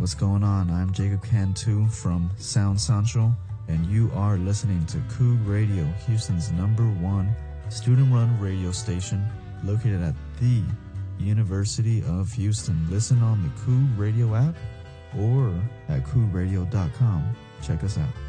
what's going on? I'm Jacob Cantu from Sound Central, and you are listening to Coog Radio, Houston's #1 student-run radio station located at the University of Houston. Listen on the Coog Radio app or at CoogRadio.com. Check us out.